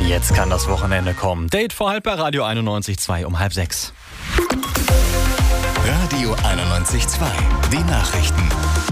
Jetzt kann das Wochenende kommen. Date vor halb bei Radio 91.2 um 5:30. Radio 91.2, die Nachrichten.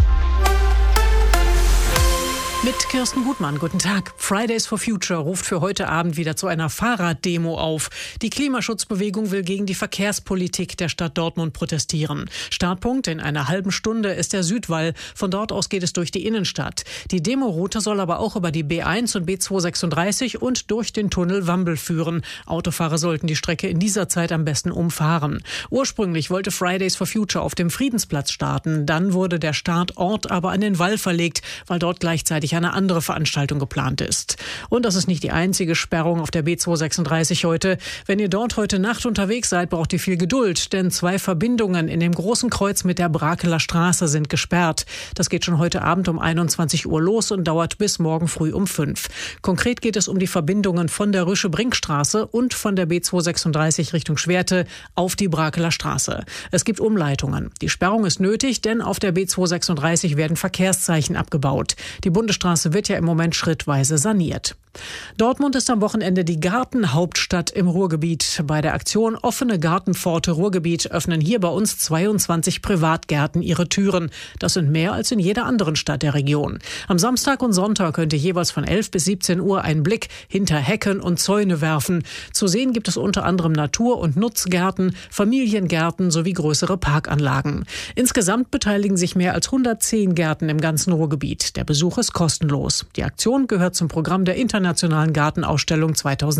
Mit Kirsten Gutmann, guten Tag. Fridays for Future ruft für heute Abend wieder zu einer Fahrraddemo auf. Die Klimaschutzbewegung will gegen die Verkehrspolitik der Stadt Dortmund protestieren. Startpunkt in einer halben Stunde ist der Südwall. Von dort aus geht es durch die Innenstadt. Die Demoroute soll aber auch über die B1 und B236 und durch den Tunnel Wambel führen. Autofahrer sollten die Strecke in dieser Zeit am besten umfahren. Ursprünglich wollte Fridays for Future auf dem Friedensplatz starten. Dann wurde der Startort aber an den Wall verlegt, weil dort gleichzeitig eine andere Veranstaltung geplant ist. Und das ist nicht die einzige Sperrung auf der B236 heute. Wenn ihr dort heute Nacht unterwegs seid, braucht ihr viel Geduld, denn 2 Verbindungen in dem großen Kreuz mit der Brakeler Straße sind gesperrt. Das geht schon heute Abend um 21 Uhr los und dauert bis morgen früh um 5. Konkret geht es um die Verbindungen von der Rüsche-Brinkstraße und von der B236 Richtung Schwerte auf die Brakeler Straße. Es gibt Umleitungen. Die Sperrung ist nötig, denn auf der B236 werden Verkehrszeichen abgebaut. Die Bundesstraße wird ja im Moment schrittweise saniert. Dortmund ist am Wochenende die Gartenhauptstadt im Ruhrgebiet. Bei der Aktion Offene Gartenpforte Ruhrgebiet öffnen hier bei uns 22 Privatgärten ihre Türen. Das sind mehr als in jeder anderen Stadt der Region. Am Samstag und Sonntag könnt ihr jeweils von 11 bis 17 Uhr einen Blick hinter Hecken und Zäune werfen. Zu sehen gibt es unter anderem Natur- und Nutzgärten, Familiengärten sowie größere Parkanlagen. Insgesamt beteiligen sich mehr als 110 Gärten im ganzen Ruhrgebiet. Der Besuch ist kostenlos. Die Aktion gehört zum Programm der Internationalen Gartenausstellung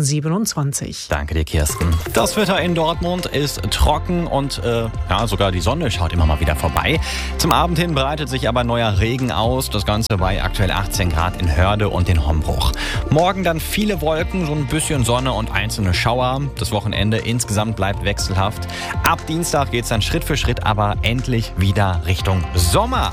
2027. Danke dir, Kirsten. Das Wetter in Dortmund ist trocken und sogar die Sonne schaut immer mal wieder vorbei. Zum Abend hin breitet sich aber neuer Regen aus. Das Ganze bei aktuell 18 Grad in Hörde und in Hombruch. Morgen dann viele Wolken, so ein bisschen Sonne und einzelne Schauer. Das Wochenende insgesamt bleibt wechselhaft. Ab Dienstag geht es dann Schritt für Schritt aber endlich wieder Richtung Sommer.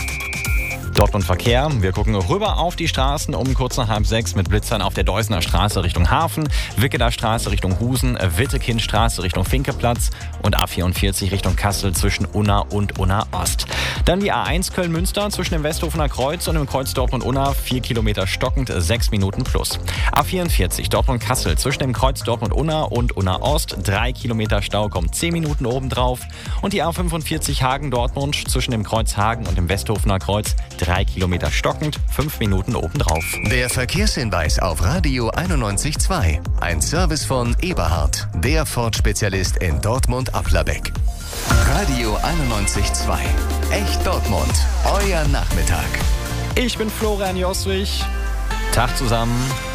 Dortmund Verkehr. Wir gucken rüber auf die Straßen um kurz nach 5:30 mit Blitzern auf der Deusener Straße Richtung Hafen, Wickeler Straße Richtung Husen, Wittekindstraße Richtung Finkeplatz und A44 Richtung Kassel zwischen Unna und Unna Ost. Dann die A1 Köln-Münster zwischen dem Westhofener Kreuz und dem Kreuz Dortmund-Unna 4 Kilometer stockend, 6 Minuten plus. A44 Dortmund-Kassel zwischen dem Kreuz Dortmund-Unna und Unna Ost 3 Kilometer Stau, kommt 10 Minuten obendrauf. Und die A45 Hagen-Dortmund zwischen dem Kreuz Hagen und dem Westhofener Kreuz 3 Kilometer stockend, 5 Minuten obendrauf. Der Verkehrshinweis auf Radio 91.2. Ein Service von Eberhard, der Ford-Spezialist in Dortmund-Applerbeck. Radio 91.2. Echt Dortmund. Euer Nachmittag. Ich bin Florian Joswig. Tag zusammen.